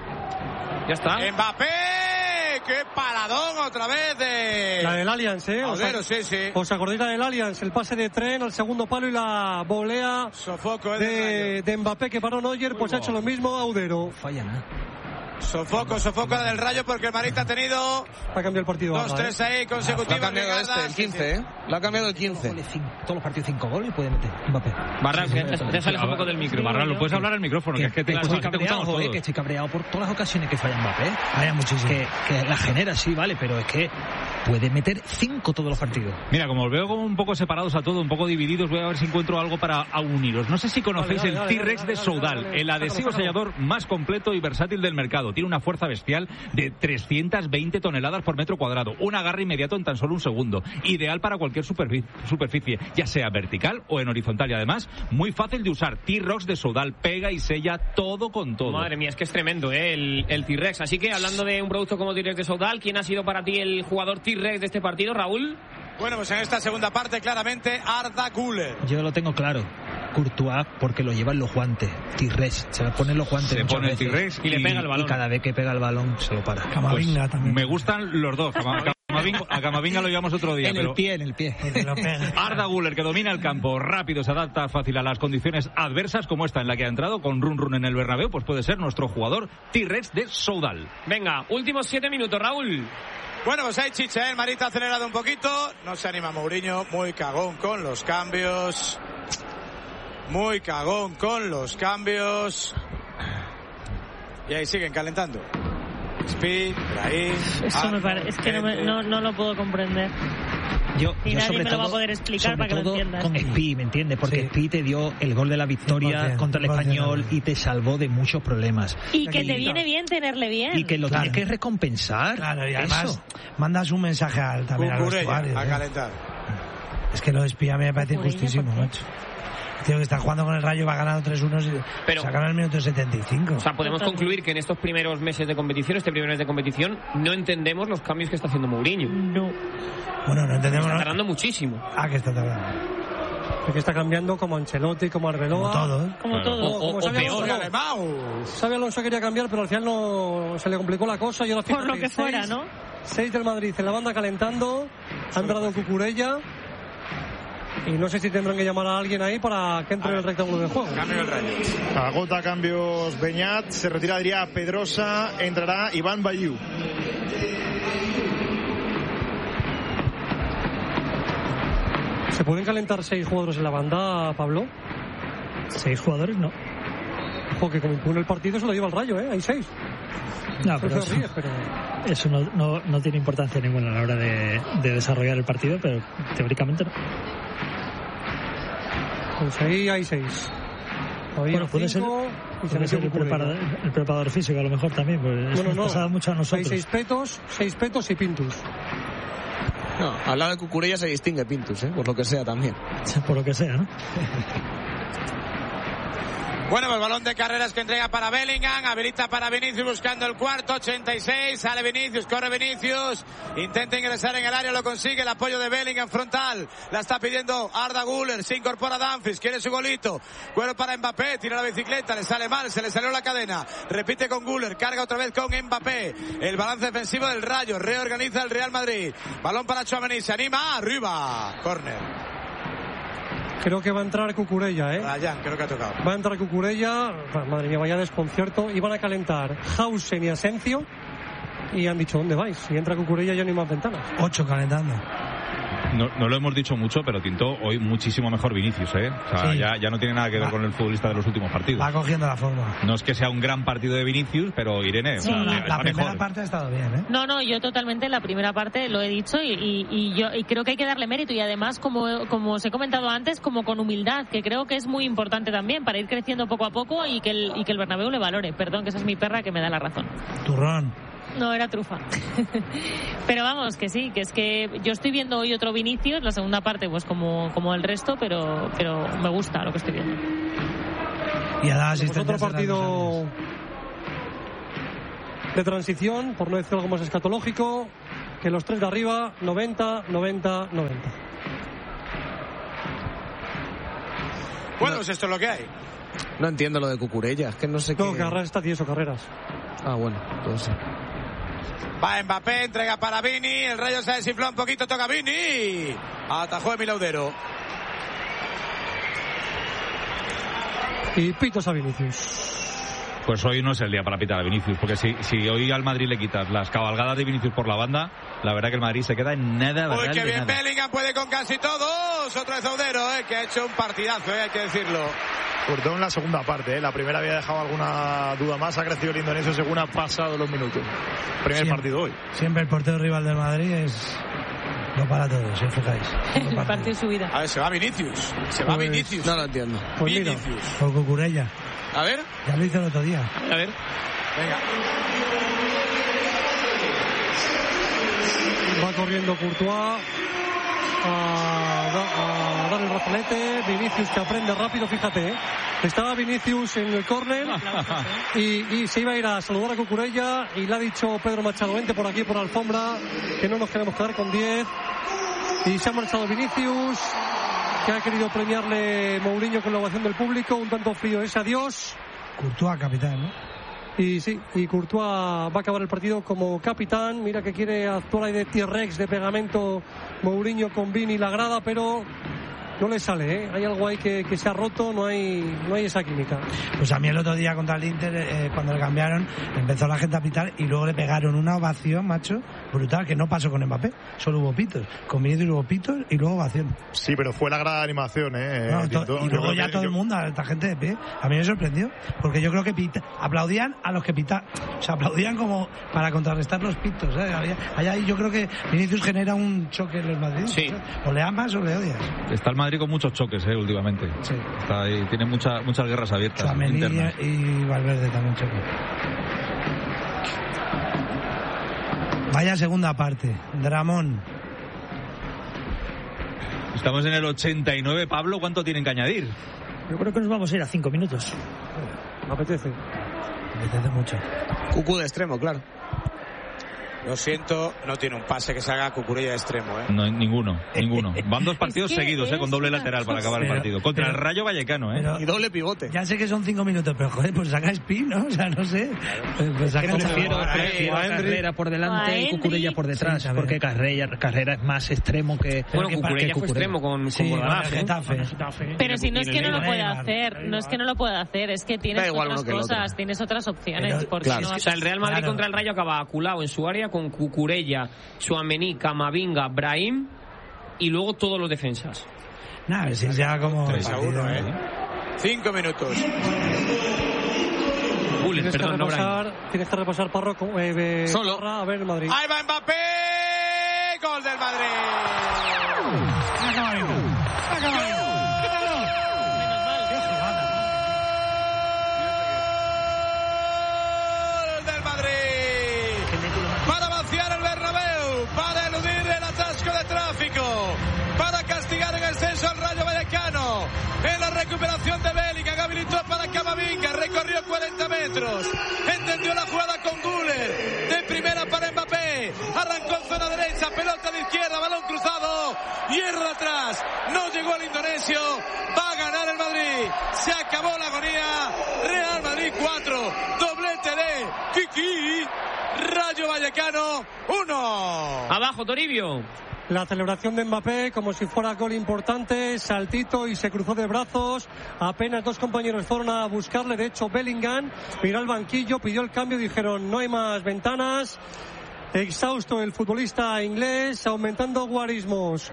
ya está. Mbappé, qué paradón otra vez de... La del Allianz, ¿eh? Audero, sí, sí. ¿Os acordáis la del Allianz? El pase de Tren al segundo palo y la volea Sofoco, de, de Mbappé que paró Neuer, pues ha hecho lo mismo Audero. Falla nada. Sofoco, sofoco la del Rayo porque el Madrid ha tenido ha cambiado el partido. Dos, ahora, tres ¿eh? ahí consecutivos. Lo ha cambiado este, el quince, ¿eh? Lo ha cambiado el quince. Todos los partidos cinco goles puede meter Mbappé. Barral, sí, déjale un poco del micro. Barral, lo puedes hablar al micrófono. Que, que es que te estoy cabreado, eh, que estoy cabreado por todas las ocasiones que falla Mbappé. Vaya muchísimo. Que, que la genera, sí, vale, pero es que puede meter cinco todos los partidos. Mira, como os veo como un poco separados a todo, un poco divididos, voy a ver si encuentro algo para uniros. No sé si conocéis dale, dale, el T-Rex de Soudal, el adhesivo sellador más completo y versátil del mercado. Tiene una fuerza bestial de trescientas veinte toneladas por metro cuadrado, un agarre inmediato en tan solo un segundo, ideal para cualquier superficie, ya sea vertical o en horizontal, y además muy fácil de usar. T-Rex de Soudal pega y sella todo con todo. Madre mía, es que es tremendo, ¿eh? el, el T-Rex. Así que hablando de un producto como T-Rex de Soudal, ¿quién ha sido para ti el jugador T-Rex de este partido, Raúl? Bueno, pues en esta segunda parte claramente Arda Güler. Yo lo tengo claro. Courtois, porque lo llevan los guantes. T-Rex, se le ponen los guantes. Se pone el T-Rex y, y le pega el balón. Y cada vez que pega el balón se lo para. Camavinga pues, también. Me gustan los dos. Camavinga, a Camavinga lo llevamos otro día. En pero el pie, en el pie. Arda Güler, que domina el campo, rápido, se adapta fácil a las condiciones adversas como esta en la que ha entrado con run run en el Bernabéu, pues puede ser nuestro jugador T-Rex de Soudal. Venga, últimos siete minutos, Raúl. Bueno, pues hay chicha, ¿eh? El Madrid ha acelerado un poquito. No se anima Mourinho, muy cagón con los cambios. Muy cagón con los cambios. Y ahí siguen calentando. Speed, Brahim. Eso me parece, es que no, me, no, no lo puedo comprender. Yo, y yo nadie sobre me todo, lo va a poder explicar para que lo entiendas. Con Spi, ¿me entiendes? Porque sí. Spi te dio el gol de la victoria sí, contra el Español y te salvó de muchos problemas. Y que te viene bien tenerle bien. Y que lo claro. tienes que recompensar. Claro, y además eso. mandas un mensaje al, también al vestuario. A calentar. Es que lo de Spi a mí me parece injustísimo, macho. Tío, que está jugando con el Rayo, va ganando tres uno y pero, sacan el minuto setenta y cinco. O sea, podemos concluir que en estos primeros meses de competición, este primer mes de competición, no entendemos los cambios que está haciendo Mourinho. No. Bueno, no entendemos. Está tardando muchísimo. Ah, que está tardando. Porque está cambiando como Ancelotti, como Arbeloa. Como todo. Como claro. todo. O, o, o peor. Xabi Alonso quería cambiar, pero al final no se le complicó la cosa. Y ahora Por lo que seis, fuera, ¿no? Seis del Madrid en la banda calentando. Ha entrado Cucurella. Y no sé si tendrán que llamar a alguien ahí para que entre en el rectángulo de juego. Cambio el Rayo. Agota cambios Beñat, se retira Adrià Pedrosa, entrará Iván Bayú. ¿Se pueden calentar seis jugadores en la banda, Pablo? Seis jugadores, no. Ojo, que como impone el partido se lo lleva el Rayo, ¿eh? Hay seis. No, pero eso, ríe, pero eso no, no, no tiene importancia ninguna a la hora de, de desarrollar el partido, pero teóricamente no. Pues ahí hay seis. Había bueno, puede cinco, ser, puede ser el, preparador, el preparador físico a lo mejor también, pues bueno, nos no. pasaba mucho a nosotros. Hay seis petos, seis petos y Pintus. No, al lado de Cucurella se distingue Pintus, ¿eh? Por lo que sea también. Por lo que sea, ¿no? Bueno, pues balón de carreras que entrega para Bellingham, habilita para Vinicius buscando el cuarto, ochenta y seis, sale Vinicius, corre Vinicius, intenta ingresar en el área, lo consigue, el apoyo de Bellingham frontal, la está pidiendo Arda Güler, se incorpora Dumfries, quiere su golito, cuero para Mbappé, tira la bicicleta, le sale mal, se le salió la cadena, repite con Güler, carga otra vez con Mbappé, el balance defensivo del Rayo, reorganiza el Real Madrid, balón para Tchouaméni, se anima, arriba, córner. Creo que va a entrar Cucurella, ¿eh? Ryan, creo que ha tocado. Va a entrar Cucurella. Madre mía, vaya desconcierto. Y van a calentar Hausen y Asencio. Y han dicho, ¿dónde vais? Si entra Cucurella ya no hay más ventanas. Ocho calentando. No, no lo hemos dicho mucho, pero Tinto hoy muchísimo mejor Vinicius, ¿eh? O sea, Sí. ya, ya no tiene nada que ver Va. con el futbolista de los últimos partidos. Va cogiendo la forma. No es que sea un gran partido de Vinicius, pero Irene, Sí. o sea, La- está La primera mejor. parte ha estado bien, ¿eh? No, no, yo totalmente la primera parte lo he dicho y, y, y yo y creo que hay que darle mérito y además, como, como os he comentado antes, como con humildad, que creo que es muy importante también para ir creciendo poco a poco y que el, y que el Bernabéu le valore. Perdón, que esa es mi perra que me da la razón. Turrón. No, era trufa. Pero vamos, que sí, que es que yo estoy viendo hoy otro Vinicius, la segunda parte pues como, como el resto, pero, pero me gusta lo que estoy viendo. Y a la Pues asistencia. otro partido de transición, por no decir algo más escatológico, que los tres de arriba, noventa, noventa, noventa. Bueno, pues esto es lo que hay. No entiendo lo de Cucurella, es que no sé No, qué... Carreras está tieso, Carreras. Ah, bueno, entonces... Va Mbappé, entrega para Vini, el Rayo se ha desinflado un poquito, toca Vini. Atajó Emil Laudero. Y pitos a Vinicius. Pues hoy no es el día para pitar a Vinicius, porque si, si hoy al Madrid le quitas las cabalgadas de Vinicius por la banda, la verdad que el Madrid se queda en nada, Uy, ¿verdad? qué De bien nada. Bellingham, puede con casi todos. Otra vez Laudero, eh, que ha hecho un partidazo, eh, hay que decirlo. Sobre todo en la segunda parte, ¿eh? La primera había dejado alguna duda más, ha crecido el indonesio según ha pasado los minutos. Primer Siempre. partido hoy. Siempre el portero rival del Madrid es... No para todos, si os fijáis. El partido de su vida. A ver, se va Vinicius. Se va Pues- Vinicius. No lo entiendo. Pues mira, Vinicius. Por Cucurella. A ver, Ya lo hizo el otro día. A ver. venga. va corriendo Courtois a, da- a dar el brazalete. Vinicius que aprende rápido, fíjate, ¿eh? Estaba Vinicius en el córner y, y se iba a ir a saludar a Cucurella y le ha dicho Pedro Machado, vente por aquí por la alfombra, que no nos queremos quedar con diez. Y se ha marchado Vinicius, que ha querido premiarle Mourinho con la ovación del público. Un tanto frío ese adiós. Courtois, capitán, ¿no? Y sí, y Courtois va a acabar el partido como capitán. Mira que quiere actuar ahí de T-Rex, de pegamento, Mourinho con Vini y la grada, pero no le sale, ¿eh? Hay algo ahí que, que se ha roto, no hay, no hay esa química. Pues a mí el otro día contra el Inter, eh, cuando le cambiaron, empezó la gente a pitar y luego le pegaron una ovación, macho, brutal, que no pasó con Mbappé. Solo hubo pitos. Con Vinicius hubo pitos y luego ovación. Sí, pero fue la gran animación, ¿eh? No, Tinto. to- y Yo luego creo ya que- todo el yo- mundo, esta gente de pie. A mí me sorprendió, porque yo creo que pita- aplaudían a los que pitaban. O sea, aplaudían como para contrarrestar los pitos. ¿eh? Había- Allá yo creo que Vinicius genera un choque en los madrileños. Sí. ¿eh? O le amas o le odias. Está el Madrid con muchos choques, eh, últimamente. Sí. Está ahí, tiene mucha, muchas guerras abiertas Tchouaméni internas. y Valverde también choque. Vaya segunda parte. Dramón. Estamos en el ochenta y nueve. Pablo, ¿cuánto tienen que añadir? Yo creo que nos vamos a ir a cinco minutos. Me apetece. Me apetece mucho. Cucú de extremo, claro. Lo siento, no tiene un pase que se haga Cucurella de extremo, ¿eh? No, ninguno, ninguno. Van dos partidos Es que seguidos, eh, con es doble una lateral para cosa. acabar el Pero- partido. Contra pero- el Rayo Vallecano, ¿eh? pero- Y doble pivote. Ya sé que son cinco minutos, pero joder, pues saca Spin, ¿no? O sea, no sé. Pues, pues saca Prefiero, esa- prefiero a Carrera por delante A y Cucurella Hendrik. por detrás, Sí, también. porque Carrera, Carrera es más extremo que. Bueno, que Cucurella que fue Cucurella. extremo con, con Sí, con el Bordalás, ¿eh? Getafe. Pero si no es que no lo Eibar. puede hacer, no es que no lo puede hacer, es que tienes Da igual otras uno que el otro. cosas, tienes otras opciones. Pero, porque claro. no O sea, el Real Madrid Claro. contra el Rayo acaba aculado en su área con Cucurella, Tchouaméni, Camavinga, Brahim y luego todos los defensas. Nada, si es ya como. tres a uno, partido, ¿eh? Cinco minutos. Gules, Tienes que perdón, no Brahim. repasar, tienes que repasar Parro, con- eh, eh, Solo. Parra, a ver el Madrid. Ahí va Mbappé. Gol del Madrid. Gol del Madrid. Para vaciar el Bernabéu, para eludir el atasco de tráfico, para castigar en el censo al Rayo Vallecano. En la recuperación de Bellingham, habilitó para Camavinga, recorrió cuarenta metros, entendió la jugada con Güler, de primera para Mbappé, arrancó en zona derecha, pelota de izquierda, balón cruzado, hierro atrás, no llegó el indonesio, va a ganar el Madrid, se acabó la agonía, Real Madrid cuatro, doblete de Kiki, Rayo Vallecano uno. Abajo, Toribio. La celebración de Mbappé como si fuera gol importante, saltito y se cruzó de brazos. Apenas dos compañeros fueron a buscarle, de hecho Bellingham miró al banquillo, pidió el cambio, dijeron no hay más ventanas. Exhausto el futbolista inglés, aumentando guarismos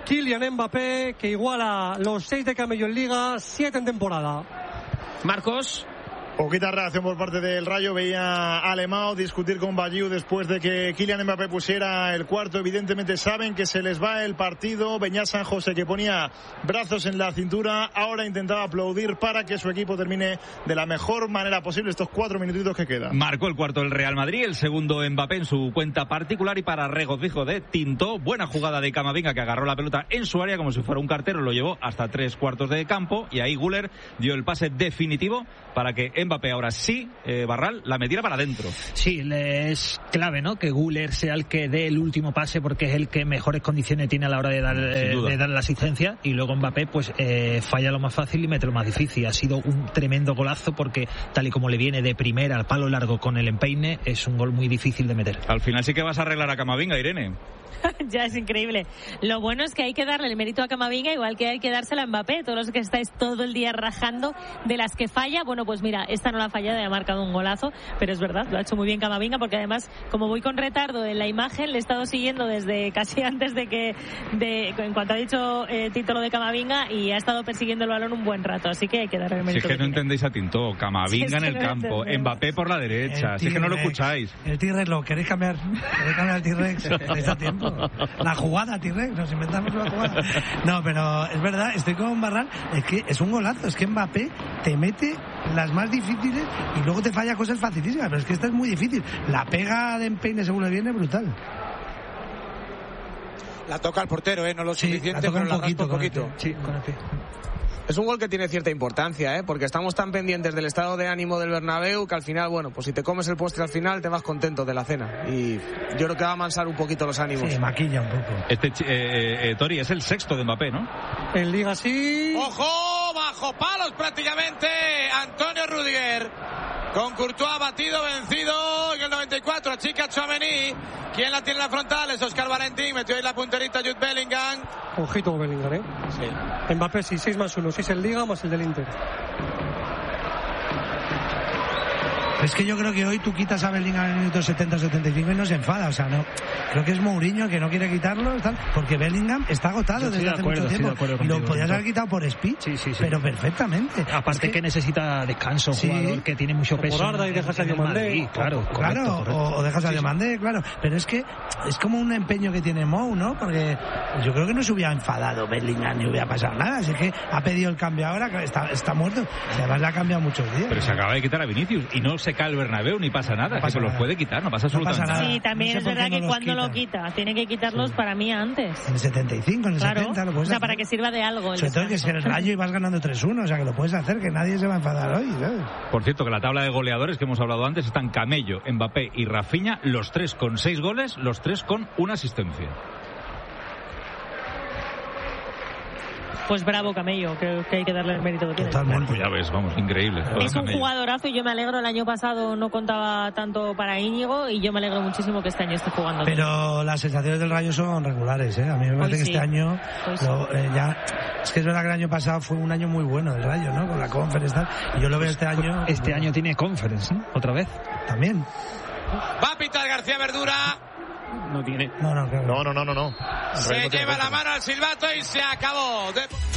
Kylian Mbappé, que iguala los seis de Camello en Liga, siete en temporada. Marcos. Poquita reacción por parte del Rayo. Veía a Alemão discutir con Baggio después de que Kylian Mbappé pusiera el cuarto. Evidentemente saben que se les va el partido. Beñat San José, que ponía brazos en la cintura, ahora intentaba aplaudir para que su equipo termine de la mejor manera posible estos cuatro minutitos que quedan. Marcó el cuarto el Real Madrid, el segundo Mbappé en su cuenta particular, y para regocijo de Tinto, buena jugada de Camavinga, que agarró la pelota en su área como si fuera un cartero, lo llevó hasta tres cuartos de campo, y ahí Güler dio el pase definitivo para que Mbappé ahora sí, eh, Barral, la metiera para adentro. Sí, es clave, ¿no? Que Güler sea el que dé el último pase, porque es el que mejores condiciones tiene a la hora de dar, eh, de dar la asistencia, y luego Mbappé pues eh, falla lo más fácil y mete lo más difícil. Ha sido un tremendo golazo, porque tal y como le viene de primera al palo largo con el empeine, es un gol muy difícil de meter. Al final sí que vas a arreglar a Camavinga, Irene. Ya es increíble. Lo bueno es que hay que darle el mérito a Camavinga, igual que hay que dárselo a Mbappé. Todos los que estáis todo el día rajando de las que falla, bueno, pues mira, esta no la ha fallado y ha marcado un golazo, pero es verdad, lo ha hecho muy bien Camavinga, porque además, como voy con retardo en la imagen, le he estado siguiendo desde casi antes de que, de, en cuanto ha dicho eh, título de Camavinga, y ha estado persiguiendo el balón un buen rato, así que hay que darle el mérito. Si es que, que no tiene. Entendéis a Tinto, Camavinga si es que en el no campo, Mbappé por la derecha, si es que no lo escucháis. El T-Rex, ¿lo queréis cambiar? ¿Queréis cambiar el T-Rex? ¿Tenéis a tiempo? La jugada, T-Rex, nos inventamos una jugada. No, pero es verdad, estoy con Barral, es que es un golazo, es que Mbappé te mete las más difíciles y luego te falla cosas facilísimas, pero es que esta es muy difícil. La pega de empeine según le viene, brutal. La toca el portero, ¿eh? No lo sí, suficiente, la toca pero un poquito, la poquito. Con el pie. Sí, con el pie. Es un gol que tiene cierta importancia, ¿eh? Porque estamos tan pendientes del estado de ánimo del Bernabéu que al final, bueno, pues si te comes el postre al final te vas contento de la cena. Y yo creo que va a amansar un poquito los ánimos. Sí, maquilla un poco. Este eh, eh, Tori es el sexto de Mbappé, ¿no? En Liga sí. ¡Ojo! Bajo palos prácticamente Antonio Rüdiger. Con Courtois batido, vencido en el noventa y cuatro. Achica Tchouaméni. ¿Quién la tiene en la frontal? Es Oscar Valentín. Metió ahí la punterita Jude Bellingham. Ojito Bellingham, ¿eh? Sí. Mbappé sí, seis más uno. seis el Liga más el del Inter. Es que yo creo que hoy tú quitas a Bellingham en el minuto setenta setenta y cinco y no se enfada, o sea, no. Creo que es Mourinho que no quiere quitarlo, tal, porque Bellingham está agotado desde de hace acuerdo, mucho tiempo. Y lo podías haber quitado por speed, sí, sí, sí. Pero perfectamente. Aparte es que, que necesita descanso, sí. Jugador que tiene mucho peso. Por Arda y dejas a Diomandé. Claro, correcto, claro, correcto. O, o dejas a Diomandé, sí, claro. Pero es que es como un empeño que tiene Mou, ¿no? Porque yo creo que no se hubiera enfadado Bellingham ni hubiera pasado nada. Así que ha pedido el cambio ahora, que está, está muerto. Además le ha cambiado muchos días. Pero se acaba de quitar a Vinicius y no se cae el Bernabéu ni pasa nada, no pasa que se los puede quitar, no pasa absolutamente no pasa nada. Sí, también no es verdad que cuando quita. lo quita, tiene que quitarlos sí. para mí antes. En el setenta y cinco, en el claro. setenta lo puedes O sea, hacer. para que sirva de algo. Sobre todo que es el Rayo y vas ganando tres uno, o sea que lo puedes hacer, que nadie se va a enfadar hoy, ¿sabes? Por cierto, que la tabla de goleadores que hemos hablado antes están Camello, Mbappé y Rafinha, los tres con seis goles, los tres con una asistencia. Pues bravo Camello, creo que hay que darle el mérito que tiene. Totalmente. Pues ya ves, vamos, increíble. Es un jugadorazo y yo me alegro. El año pasado no contaba tanto para Íñigo y yo me alegro muchísimo que este año esté jugando. Pero las sensaciones del Rayo son regulares, ¿eh? A mí me parece Hoy que sí. este año lo, eh, ya... Es que es verdad que el año pasado fue un año muy bueno del Rayo, ¿no? Con la Conference tal. Y yo lo veo este año... Este año tiene Conference, ¿no? Otra vez. También. Va a pitar García Verdura. No tiene. No, no, claro. no, no, no, no, no. Se lleva la mano al silbato y se acabó. De...